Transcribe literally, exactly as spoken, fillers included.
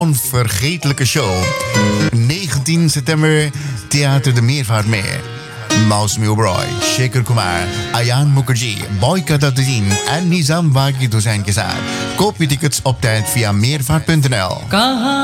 onvergetelijke show. negentien september, Theater de Meervaartmeer. Mausmi Oberoi, Shekhar Kumar, Ayan Mukherjee, Boyka Dadin en Nizam Wagid Hussain के साथ. कोई tickets op tijd via meervaart punt n l.